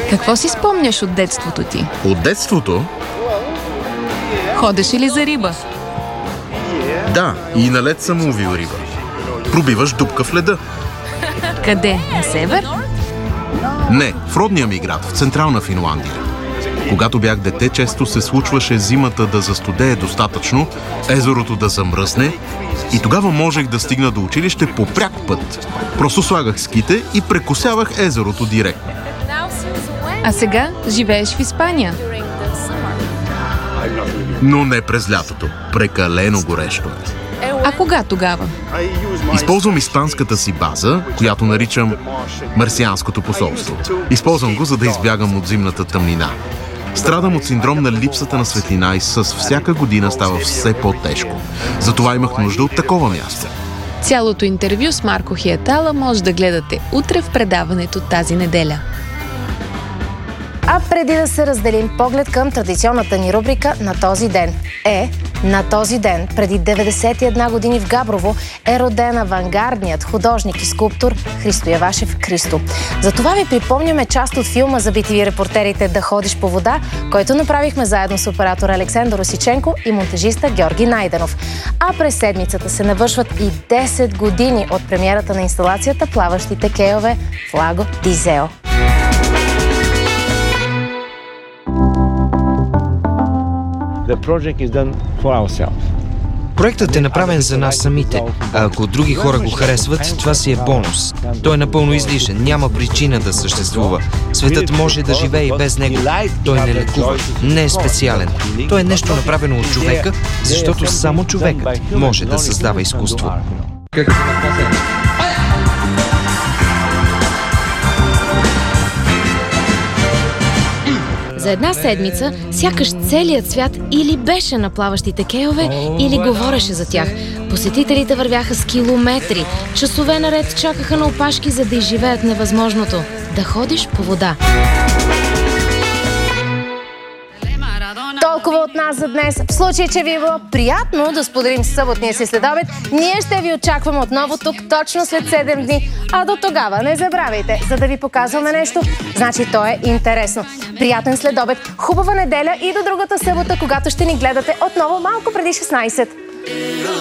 Какво си спомняш от детството ти? От детството? Ходеше ли за риба? Да, и на лед съм ловил риба. Пробиваш дупка в леда. Къде? На север? Не, в родния ми град, в Централна Финландия. Когато бях дете, често се случваше зимата да застудее достатъчно, езерото да замръсне и тогава можех да стигна до училище по пряк път. Просто слагах ските и прекосявах езерото директно. А сега живееш в Испания. Но не през лятото. Прекалено горещо е. А кога тогава? Използвам испанската си база, която наричам Марсианското посолство. Използвам го, за да избягам от зимната тъмнина. Страдам от синдром на липсата на светлина и с всяка година става все по-тежко. Затова имах нужда от такова място. Цялото интервю с Марко Хиетала може да гледате утре в предаването тази неделя. А преди да се разделим, поглед към традиционната ни рубрика на този ден. На този ден, преди 91 години в Габрово, е роден авангардният художник и скулптор Христо Явашев Христо. Затова ви припомняме част от филма за битови репортерите "Да ходиш по вода", който направихме заедно с оператора Александър Осиченко и монтажиста Георги Найденов. А през седмицата се навършват и 10 години от премиерата на инсталацията "Плаващите кейове" в Лаго Дизео. Проектът е направен за нас самите, а ако други хора го харесват, това си е бонус. Той е напълно излишен, няма причина да съществува. Светът може да живее и без него. Той не лекува, не е специален. Той е нещо направено от човека, защото само човекът може да създава изкуство. За една седмица, сякаш целият свят или беше на плаващите кейове, или говореше за тях. Посетителите вървяха с километри. Часове наред чакаха на опашки, за да изживеят невъзможното – да ходиш по вода. Толкова от нас за днес. В случай, че ви е било приятно да споделим съботния си следобед, ние ще ви очакваме отново тук точно след 7 дни. А до тогава не забравяйте, за да ви показваме нещо, значи то е интересно. Приятен следобед, хубава неделя и до другата събота, когато ще ни гледате отново малко преди 16.